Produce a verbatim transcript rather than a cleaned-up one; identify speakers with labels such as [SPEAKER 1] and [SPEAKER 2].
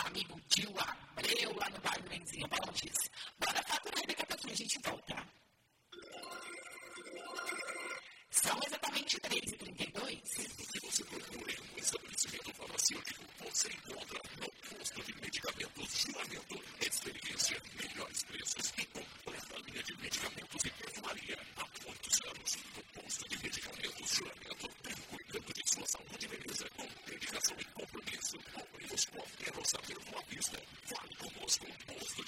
[SPEAKER 1] amigo Tio Abreu, lá no bairro Lenzinho Valdes. Bora faturar, daqui a pouquinho a gente volta. São exatamente três e trinta e dois.
[SPEAKER 2] Tudo que você procura em um estabelecimento farmacêutico, você encontra no posto de medicamentos Juramento. Experiência, melhores preços e completa linha de medicamentos e perfumaria. Há muitos anos, no posto de medicamentos Juramento, tem cuidando de sua saúde e beleza com dedicação e compromisso. Cobrimos qualquer orçamento à vista. Fale conosco, posto